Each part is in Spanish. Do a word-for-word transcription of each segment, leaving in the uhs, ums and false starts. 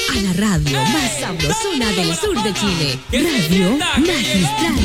a la radio más sabrosona del sur de Chile. Radio Magistral.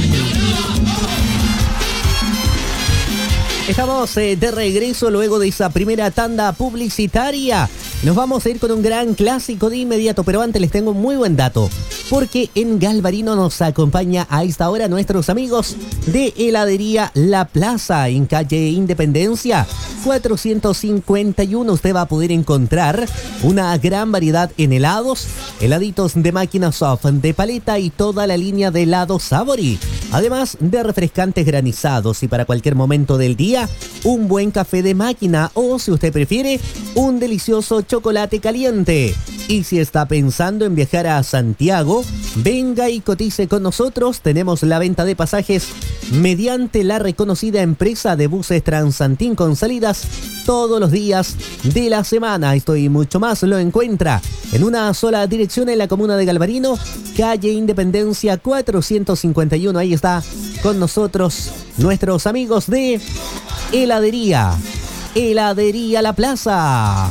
Estamos eh, de regreso luego de esa primera tanda publicitaria. Nos vamos a ir con un gran clásico de inmediato, pero antes les tengo un muy buen dato. Porque en Galvarino nos acompaña a esta hora nuestros amigos de Heladería La Plaza en calle Independencia cuatrocientos cincuenta y uno. Usted va a poder encontrar una gran variedad en helados, heladitos de máquina soft, de paleta y toda la línea de helados Savory. Además de refrescantes granizados y para cualquier momento del día, un buen café de máquina o, si usted prefiere, un delicioso chocolate caliente. Y si está pensando en viajar a Santiago, venga y cotice con nosotros. Tenemos la venta de pasajes mediante la reconocida empresa de buses Transantín con salidas todos los días de la semana. Esto y mucho más lo encuentra en una sola dirección en la comuna de Galvarino, calle Independencia cuatrocientos cincuenta y uno. Ahí está con nosotros nuestros amigos de Heladería, Heladería La Plaza.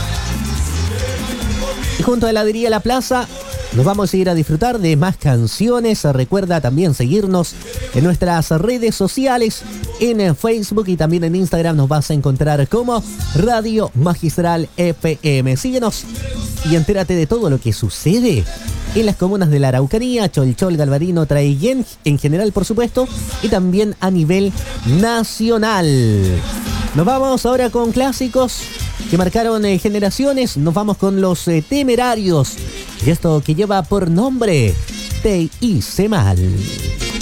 Y junto a Heladería La Plaza nos vamos a ir a disfrutar de más canciones. Recuerda también seguirnos en nuestras redes sociales, en Facebook y también en Instagram nos vas a encontrar como Radio Magistral F M. Síguenos y entérate de todo lo que sucede en las comunas de la Araucanía, Cholchol, Galvarino, Traiguén, en general por supuesto, y también a nivel nacional. Nos vamos ahora con clásicos que marcaron eh, generaciones. Nos vamos con los eh, Temerarios y esto que lleva por nombre Te hice mal.